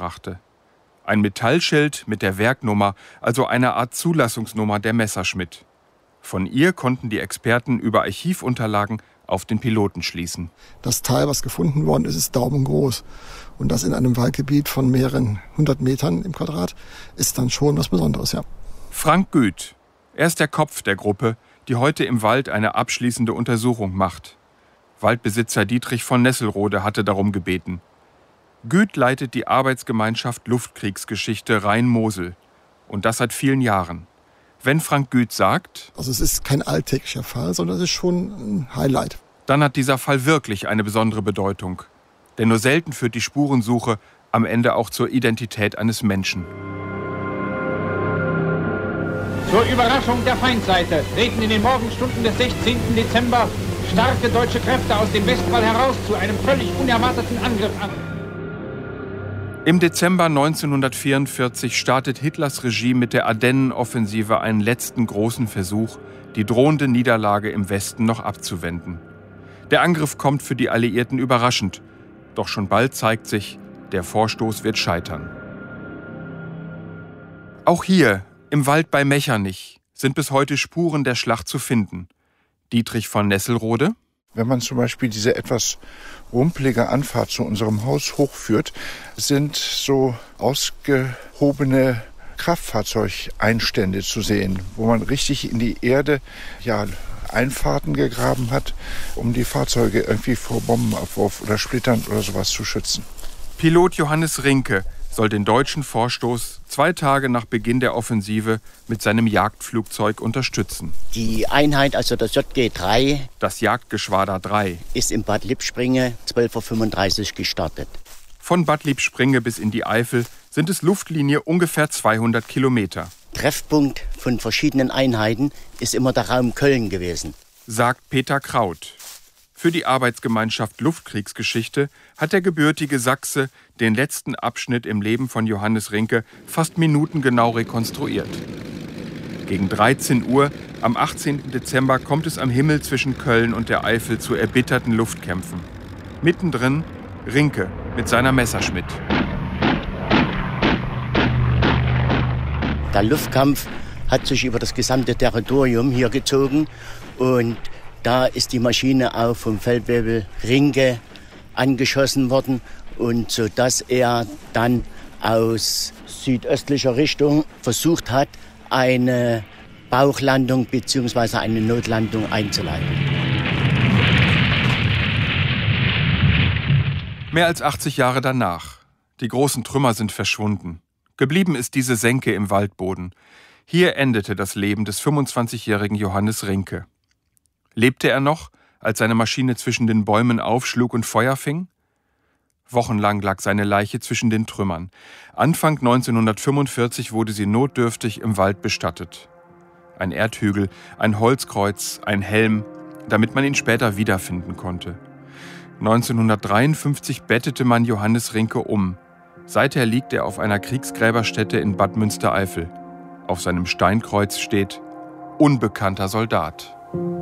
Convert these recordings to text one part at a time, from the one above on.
brachte. Ein Metallschild mit der Werknummer, also einer Art Zulassungsnummer der Messerschmitt. Von ihr konnten die Experten über Archivunterlagen auf den Piloten schließen. Das Teil, was gefunden worden ist, ist daumengroß. Und das in einem Waldgebiet von mehreren 100 Metern im Quadrat ist dann schon was Besonderes, ja. Frank Güth. Er ist der Kopf der Gruppe, die heute im Wald eine abschließende Untersuchung macht. Waldbesitzer Dietrich von Nesselrode hatte darum gebeten. Güth leitet die Arbeitsgemeinschaft Luftkriegsgeschichte Rhein-Mosel. Und das seit vielen Jahren. Wenn Frank Güth sagt, also es ist kein alltäglicher Fall, sondern es ist schon ein Highlight. Dann hat dieser Fall wirklich eine besondere Bedeutung. Denn nur selten führt die Spurensuche am Ende auch zur Identität eines Menschen. Zur Überraschung der Feindseite treten in den Morgenstunden des 16. Dezember starke deutsche Kräfte aus dem Westwall heraus zu einem völlig unerwarteten Angriff an. Im Dezember 1944 startet Hitlers Regime mit der Ardennenoffensive einen letzten großen Versuch, die drohende Niederlage im Westen noch abzuwenden. Der Angriff kommt für die Alliierten überraschend, doch schon bald zeigt sich, der Vorstoß wird scheitern. Auch hier, im Wald bei Mechernich, sind bis heute Spuren der Schlacht zu finden. Dietrich von Nesselrode: Wenn man zum Beispiel diese etwas rumpelige Anfahrt zu unserem Haus hochführt, sind so ausgehobene Kraftfahrzeugeinstände zu sehen, wo man richtig in die Erde Einfahrten gegraben hat, um die Fahrzeuge irgendwie vor Bombenabwurf oder Splittern oder sowas zu schützen. Pilot Johannes Rinke soll den deutschen Vorstoß 2 Tage nach Beginn der Offensive mit seinem Jagdflugzeug unterstützen. Die Einheit, also das JG-3, das Jagdgeschwader 3, ist in Bad Lippspringe 12.35 Uhr gestartet. Von Bad Lippspringe bis in die Eifel sind es Luftlinie ungefähr 200 Kilometer. Treffpunkt von verschiedenen Einheiten ist immer der Raum Köln gewesen, sagt Peter Kraut. Für die Arbeitsgemeinschaft Luftkriegsgeschichte hat der gebürtige Sachse den letzten Abschnitt im Leben von Johannes Rinke fast minutengenau rekonstruiert. Gegen 13 Uhr am 18. Dezember kommt es am Himmel zwischen Köln und der Eifel zu erbitterten Luftkämpfen. Mittendrin Rinke mit seiner Messerschmitt. Der Luftkampf hat sich über das gesamte Territorium hier gezogen und da ist die Maschine auch vom Feldwebel Rinke angeschossen worden und so dass er dann aus südöstlicher Richtung versucht hat, eine Bauchlandung bzw. eine Notlandung einzuleiten. Mehr als 80 Jahre danach. Die großen Trümmer sind verschwunden. Geblieben ist diese Senke im Waldboden. Hier endete das Leben des 25-jährigen Johannes Rinke. Lebte er noch, als seine Maschine zwischen den Bäumen aufschlug und Feuer fing? Wochenlang lag seine Leiche zwischen den Trümmern. Anfang 1945 wurde sie notdürftig im Wald bestattet. Ein Erdhügel, ein Holzkreuz, ein Helm, damit man ihn später wiederfinden konnte. 1953 bettete man Johannes Rinke um. Seither liegt er auf einer Kriegsgräberstätte in Bad Münstereifel. Auf seinem Steinkreuz steht »Unbekannter Soldat«.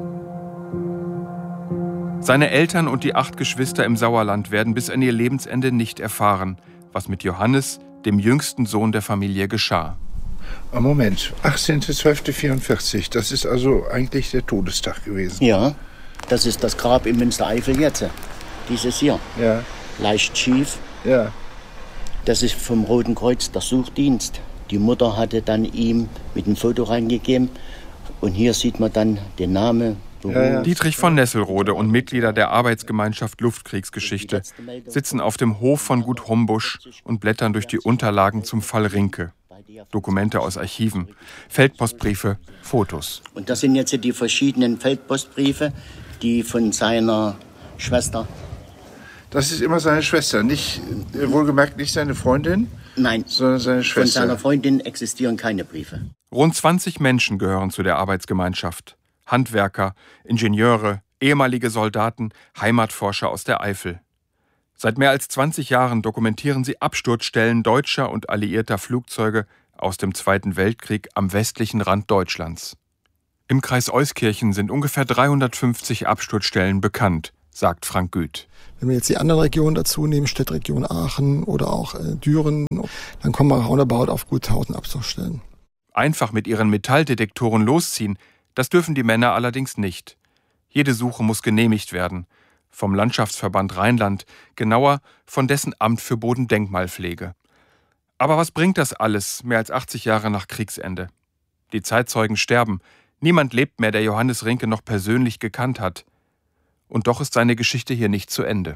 Seine Eltern und die 8 Geschwister im Sauerland werden bis an ihr Lebensende nicht erfahren, was mit Johannes, dem jüngsten Sohn der Familie, geschah. Moment, 18.12.44, das ist also eigentlich der Todestag gewesen. Ja, das ist das Grab in Münstereifel jetzt, dieses hier. Ja. Leicht schief. Ja. Das ist vom Roten Kreuz der Suchdienst. Die Mutter hatte dann ihm mit einem Foto reingegeben und hier sieht man dann den Namen. Ja. Dietrich von Nesselrode und Mitglieder der Arbeitsgemeinschaft Luftkriegsgeschichte sitzen auf dem Hof von Gut Hombusch und blättern durch die Unterlagen zum Fall Rinke. Dokumente aus Archiven, Feldpostbriefe, Fotos. Und das sind jetzt die verschiedenen Feldpostbriefe, die von seiner Schwester. Das ist immer seine Schwester, nicht, wohlgemerkt nicht seine Freundin? Nein, sondern seine Schwester. Von seiner Freundin existieren keine Briefe. Rund 20 Menschen gehören zu der Arbeitsgemeinschaft. Handwerker, Ingenieure, ehemalige Soldaten, Heimatforscher aus der Eifel. Seit mehr als 20 Jahren dokumentieren sie Absturzstellen deutscher und alliierter Flugzeuge aus dem Zweiten Weltkrieg am westlichen Rand Deutschlands. Im Kreis Euskirchen sind ungefähr 350 Absturzstellen bekannt, sagt Frank Güth. Wenn wir jetzt die anderen Regionen dazu nehmen, Städtregion Aachen oder auch Düren, dann kommen wir roundabout auf gut 1000 Abzugsstellen. Einfach mit ihren Metalldetektoren losziehen, das dürfen die Männer allerdings nicht. Jede Suche muss genehmigt werden. Vom Landschaftsverband Rheinland, genauer von dessen Amt für Bodendenkmalpflege. Aber was bringt das alles, mehr als 80 Jahre nach Kriegsende? Die Zeitzeugen sterben. Niemand lebt mehr, der Johannes Rinke noch persönlich gekannt hat. Und doch ist seine Geschichte hier nicht zu Ende.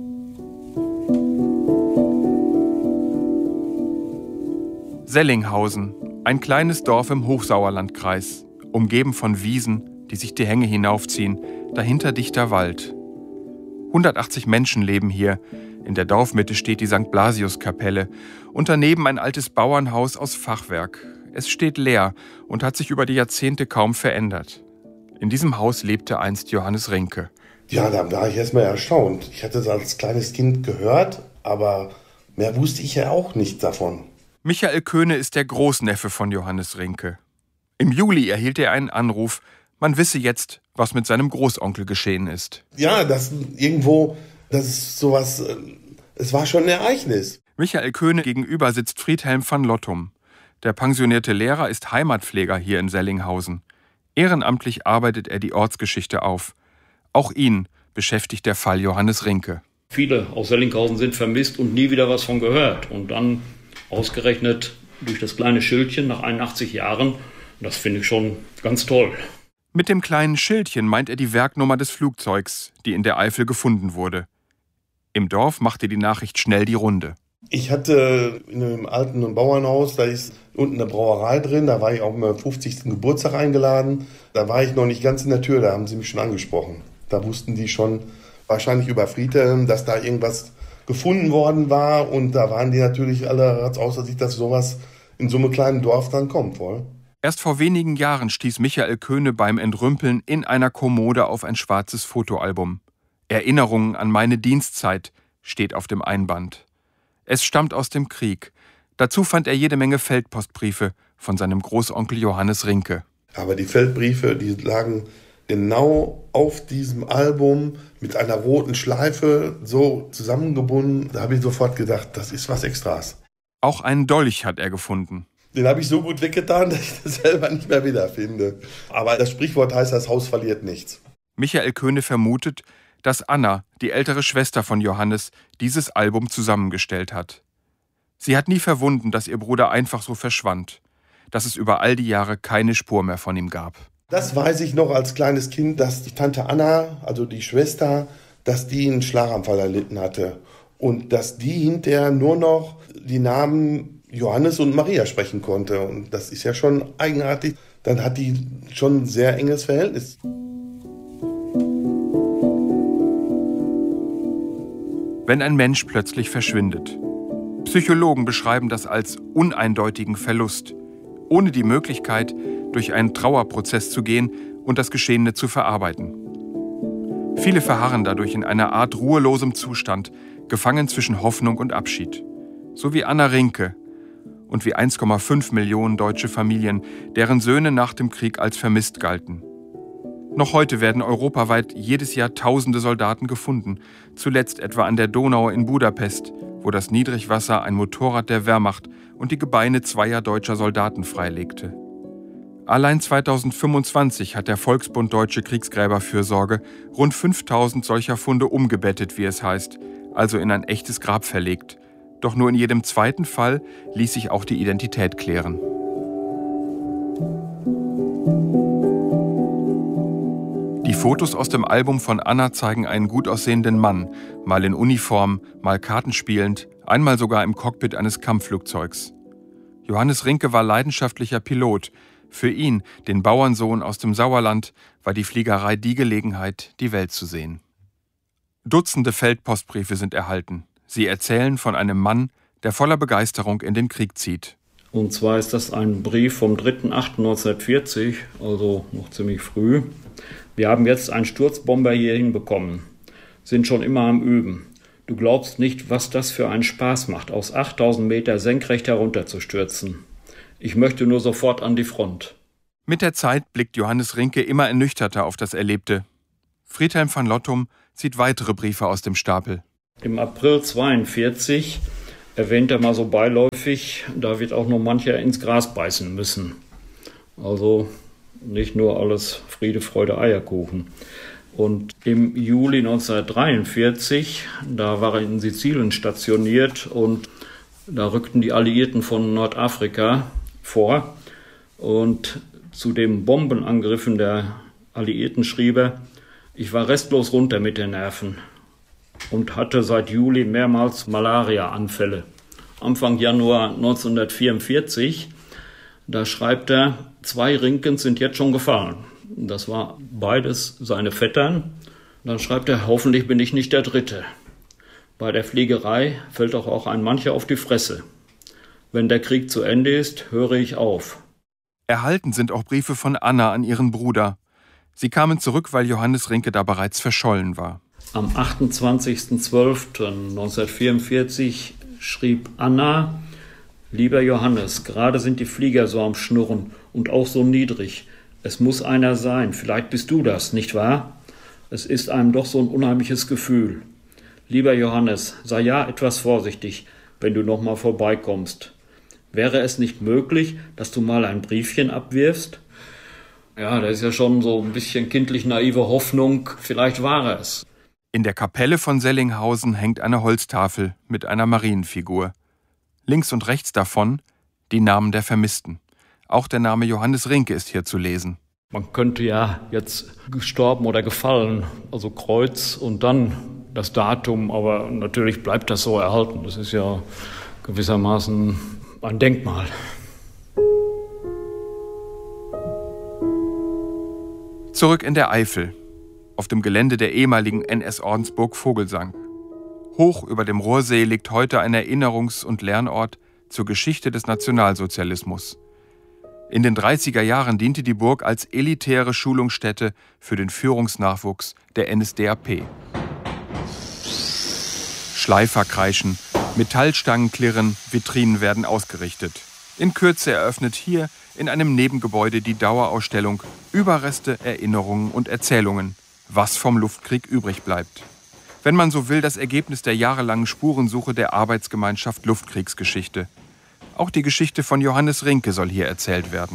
Sellinghausen, ein kleines Dorf im Hochsauerlandkreis, umgeben von Wiesen, die sich die Hänge hinaufziehen, dahinter dichter Wald. 180 Menschen leben hier. In der Dorfmitte steht die St. Blasius-Kapelle und daneben ein altes Bauernhaus aus Fachwerk. Es steht leer und hat sich über die Jahrzehnte kaum verändert. In diesem Haus lebte einst Johannes Rinke. Ja, da war ich erstmal erstaunt. Ich hatte es als kleines Kind gehört, aber mehr wusste ich ja auch nicht davon. Michael Köhne ist der Großneffe von Johannes Rinke. Im Juli erhielt er einen Anruf, man wisse jetzt, was mit seinem Großonkel geschehen ist. Ja, das ist sowas, es war schon ein Ereignis. Michael Köhne gegenüber sitzt Friedhelm van Lottum. Der pensionierte Lehrer ist Heimatpfleger hier in Sellinghausen. Ehrenamtlich arbeitet er die Ortsgeschichte auf. Auch ihn beschäftigt der Fall Johannes Rinke. Viele aus Sellinghausen sind vermisst und nie wieder was von gehört. Und dann ausgerechnet durch das kleine Schildchen nach 81 Jahren, das finde ich schon ganz toll. Mit dem kleinen Schildchen meint er die Werknummer des Flugzeugs, die in der Eifel gefunden wurde. Im Dorf machte die Nachricht schnell die Runde. Ich hatte in einem alten Bauernhaus, da ist unten eine Brauerei drin, da war ich auf meinen 50. Geburtstag eingeladen. Da war ich noch nicht ganz in der Tür, da haben sie mich schon angesprochen. Da wussten die schon, wahrscheinlich über Friedhelm, dass da irgendwas gefunden worden war. Und da waren die natürlich alle außer sich, dass sowas in so einem kleinen Dorf dann kommt wohl. Erst vor wenigen Jahren stieß Michael Köhne beim Entrümpeln in einer Kommode auf ein schwarzes Fotoalbum. Erinnerungen an meine Dienstzeit steht auf dem Einband. Es stammt aus dem Krieg. Dazu fand er jede Menge Feldpostbriefe von seinem Großonkel Johannes Rinke. Aber die Feldbriefe, die lagen genau auf diesem Album mit einer roten Schleife so zusammengebunden. Da habe ich sofort gedacht, das ist was Extras. Auch einen Dolch hat er gefunden. Den habe ich so gut weggetan, dass ich das selber nicht mehr wiederfinde. Aber das Sprichwort heißt, das Haus verliert nichts. Michael Köhne vermutet, dass Anna, die ältere Schwester von Johannes, dieses Album zusammengestellt hat. Sie hat nie verwunden, dass ihr Bruder einfach so verschwand, dass es über all die Jahre keine Spur mehr von ihm gab. Das weiß ich noch als kleines Kind, dass die Tante Anna, also die Schwester, dass die einen Schlaganfall erlitten hatte. Und dass die hinterher nur noch die Namen Johannes und Maria sprechen konnte. Und das ist ja schon eigenartig. Dann hat die schon ein sehr enges Verhältnis. Wenn ein Mensch plötzlich verschwindet. Psychologen beschreiben das als uneindeutigen Verlust, ohne die Möglichkeit, durch einen Trauerprozess zu gehen und das Geschehene zu verarbeiten. Viele verharren dadurch in einer Art ruhelosem Zustand, gefangen zwischen Hoffnung und Abschied. So wie Anna Rinke und wie 1,5 Millionen deutsche Familien, deren Söhne nach dem Krieg als vermisst galten. Noch heute werden europaweit jedes Jahr Tausende Soldaten gefunden, zuletzt etwa an der Donau in Budapest, wo das Niedrigwasser ein Motorrad der Wehrmacht und die Gebeine zweier deutscher Soldaten freilegte. Allein 2025 hat der Volksbund Deutsche Kriegsgräberfürsorge rund 5000 solcher Funde umgebettet, wie es heißt, also in ein echtes Grab verlegt. Doch nur in jedem zweiten Fall ließ sich auch die Identität klären. Die Fotos aus dem Album von Anna zeigen einen gut aussehenden Mann, mal in Uniform, mal kartenspielend, einmal sogar im Cockpit eines Kampfflugzeugs. Johannes Rinke war leidenschaftlicher Pilot. Für ihn, den Bauernsohn aus dem Sauerland, war die Fliegerei die Gelegenheit, die Welt zu sehen. Dutzende Feldpostbriefe sind erhalten. Sie erzählen von einem Mann, der voller Begeisterung in den Krieg zieht. Und zwar ist das ein Brief vom 3.8.1940, also noch ziemlich früh. Wir haben jetzt einen Sturzbomber hierhin bekommen, sind schon immer am Üben. Du glaubst nicht, was das für einen Spaß macht, aus 8000 Meter senkrecht herunterzustürzen. Ich möchte nur sofort an die Front. Mit der Zeit blickt Johannes Rinke immer ernüchterter auf das Erlebte. Friedhelm van Lottum zieht weitere Briefe aus dem Stapel. Im April 1942 erwähnt er mal so beiläufig, da wird auch noch mancher ins Gras beißen müssen. Also nicht nur alles Friede, Freude, Eierkuchen. Und im Juli 1943, da war er in Sizilien stationiert und da rückten die Alliierten von Nordafrika vor. Und zu den Bombenangriffen der Alliierten schrieb er: Ich war restlos runter mit den Nerven und hatte seit Juli mehrmals Malaria-Anfälle. Anfang Januar 1944, da schreibt er, 2 Rinken sind jetzt schon gefallen. Das war beides seine Vettern. Dann schreibt er, hoffentlich bin ich nicht der Dritte. Bei der Fliegerei fällt auch ein mancher auf die Fresse. Wenn der Krieg zu Ende ist, höre ich auf. Erhalten sind auch Briefe von Anna an ihren Bruder. Sie kamen zurück, weil Johannes Rinke da bereits verschollen war. Am 28.12.1944 schrieb Anna: Lieber Johannes, gerade sind die Flieger so am Schnurren und auch so niedrig. Es muss einer sein, vielleicht bist du das, nicht wahr? Es ist einem doch so ein unheimliches Gefühl. Lieber Johannes, sei ja etwas vorsichtig, wenn du noch mal vorbeikommst. Wäre es nicht möglich, dass du mal ein Briefchen abwirfst? Ja, das ist ja schon so ein bisschen kindlich naive Hoffnung, vielleicht war er es. In der Kapelle von Sellinghausen hängt eine Holztafel mit einer Marienfigur. Links und rechts davon die Namen der Vermissten. Auch der Name Johannes Rinke ist hier zu lesen. Man könnte ja jetzt gestorben oder gefallen, also Kreuz und dann das Datum, aber natürlich bleibt das so erhalten. Das ist ja gewissermaßen ein Denkmal. Zurück in der Eifel, auf dem Gelände der ehemaligen NS-Ordensburg Vogelsang. Hoch über dem Rohrsee liegt heute ein Erinnerungs- und Lernort zur Geschichte des Nationalsozialismus. In den 30er Jahren diente die Burg als elitäre Schulungsstätte für den Führungsnachwuchs der NSDAP. Schleifer kreischen, Metallstangen klirren, Vitrinen werden ausgerichtet. In Kürze eröffnet hier in einem Nebengebäude die Dauerausstellung Überreste, Erinnerungen und Erzählungen, was vom Luftkrieg übrig bleibt. Wenn man so will, das Ergebnis der jahrelangen Spurensuche der Arbeitsgemeinschaft Luftkriegsgeschichte. Auch die Geschichte von Johannes Rinke soll hier erzählt werden.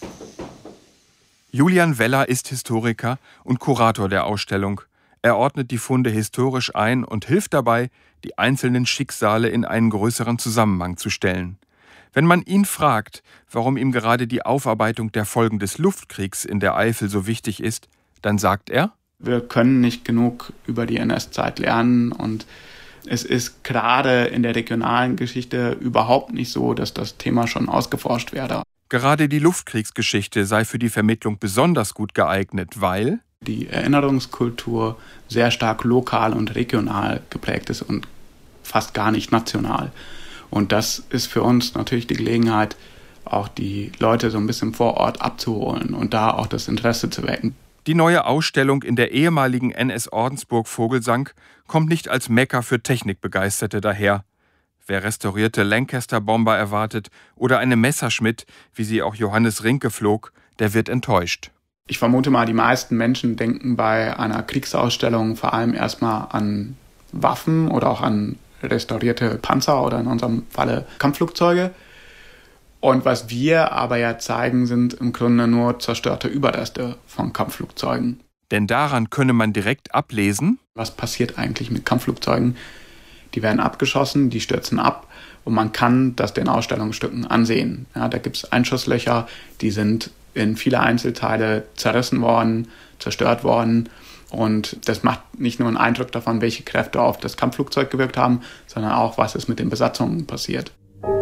Julian Weller ist Historiker und Kurator der Ausstellung. Er ordnet die Funde historisch ein und hilft dabei, die einzelnen Schicksale in einen größeren Zusammenhang zu stellen. Wenn man ihn fragt, warum ihm gerade die Aufarbeitung der Folgen des Luftkriegs in der Eifel so wichtig ist, dann sagt er: Wir können nicht genug über die NS-Zeit lernen und es ist gerade in der regionalen Geschichte überhaupt nicht so, dass das Thema schon ausgeforscht werde. Gerade die Luftkriegsgeschichte sei für die Vermittlung besonders gut geeignet, weil die Erinnerungskultur sehr stark lokal und regional geprägt ist und fast gar nicht national. Und das ist für uns natürlich die Gelegenheit, auch die Leute so ein bisschen vor Ort abzuholen und da auch das Interesse zu wecken. Die neue Ausstellung in der ehemaligen NS-Ordensburg Vogelsang kommt nicht als Mekka für Technikbegeisterte daher. Wer restaurierte Lancaster-Bomber erwartet oder eine Messerschmitt, wie sie auch Johannes Rinke flog, der wird enttäuscht. Ich vermute mal, die meisten Menschen denken bei einer Kriegsausstellung vor allem erstmal an Waffen oder auch an restaurierte Panzer oder in unserem Falle Kampfflugzeuge. Und was wir aber ja zeigen, sind im Grunde nur zerstörte Überreste von Kampfflugzeugen. Denn daran könne man direkt ablesen, was passiert eigentlich mit Kampfflugzeugen. Die werden abgeschossen, die stürzen ab und man kann das den Ausstellungsstücken ansehen. Ja, da gibt es Einschusslöcher, die sind in viele Einzelteile zerrissen worden, zerstört worden. Und das macht nicht nur einen Eindruck davon, welche Kräfte auf das Kampfflugzeug gewirkt haben, sondern auch, was ist mit den Besatzungen passiert.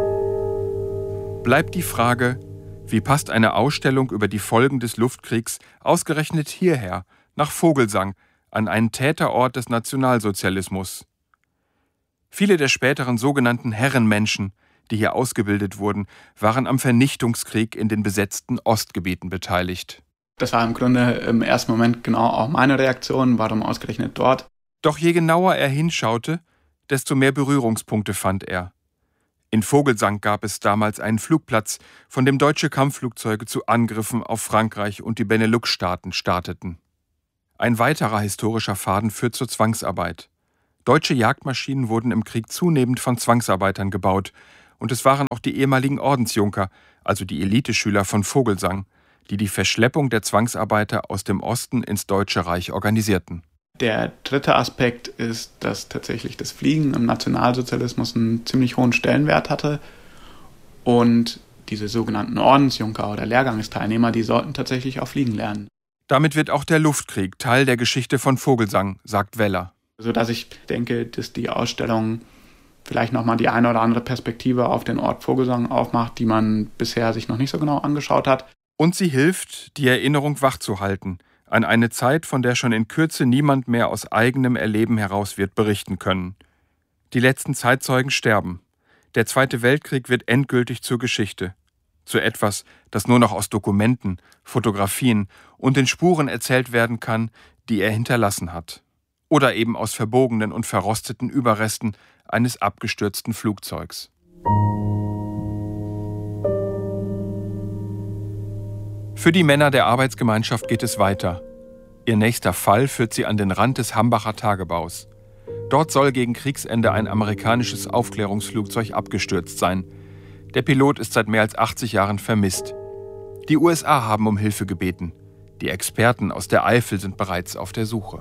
Bleibt die Frage, wie passt eine Ausstellung über die Folgen des Luftkriegs ausgerechnet hierher, nach Vogelsang, an einen Täterort des Nationalsozialismus? Viele der späteren sogenannten Herrenmenschen, die hier ausgebildet wurden, waren am Vernichtungskrieg in den besetzten Ostgebieten beteiligt. Das war im Grunde im ersten Moment genau auch meine Reaktion, warum ausgerechnet dort. Doch je genauer er hinschaute, desto mehr Berührungspunkte fand er. In Vogelsang gab es damals einen Flugplatz, von dem deutsche Kampfflugzeuge zu Angriffen auf Frankreich und die Benelux-Staaten starteten. Ein weiterer historischer Faden führt zur Zwangsarbeit. Deutsche Jagdmaschinen wurden im Krieg zunehmend von Zwangsarbeitern gebaut. Und es waren auch die ehemaligen Ordensjunker, also die Eliteschüler von Vogelsang, die die Verschleppung der Zwangsarbeiter aus dem Osten ins Deutsche Reich organisierten. Der dritte Aspekt ist, dass tatsächlich das Fliegen im Nationalsozialismus einen ziemlich hohen Stellenwert hatte. Und diese sogenannten Ordensjunker oder Lehrgangsteilnehmer, die sollten tatsächlich auch fliegen lernen. Damit wird auch der Luftkrieg Teil der Geschichte von Vogelsang, sagt Weller. Sodass ich denke, dass die Ausstellung vielleicht nochmal die eine oder andere Perspektive auf den Ort Vogelsang aufmacht, die man bisher sich noch nicht so genau angeschaut hat. Und sie hilft, die Erinnerung wachzuhalten an eine Zeit, von der schon in Kürze niemand mehr aus eigenem Erleben heraus wird berichten können. Die letzten Zeitzeugen sterben. Der Zweite Weltkrieg wird endgültig zur Geschichte. Zu etwas, das nur noch aus Dokumenten, Fotografien und den Spuren erzählt werden kann, die er hinterlassen hat. Oder eben aus verbogenen und verrosteten Überresten eines abgestürzten Flugzeugs. Für die Männer der Arbeitsgemeinschaft geht es weiter. Ihr nächster Fall führt sie an den Rand des Hambacher Tagebaus. Dort soll gegen Kriegsende ein amerikanisches Aufklärungsflugzeug abgestürzt sein. Der Pilot ist seit mehr als 80 Jahren vermisst. Die USA haben um Hilfe gebeten. Die Experten aus der Eifel sind bereits auf der Suche.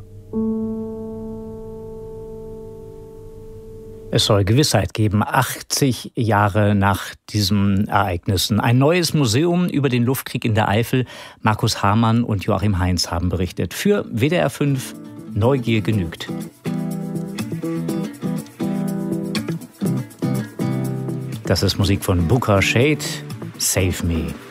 Es soll Gewissheit geben, 80 Jahre nach diesen Ereignissen. Ein neues Museum über den Luftkrieg in der Eifel. Markus Hamann und Joachim Heinz haben berichtet. Für WDR 5 Neugier genügt. Das ist Musik von Booker Shade, Save Me.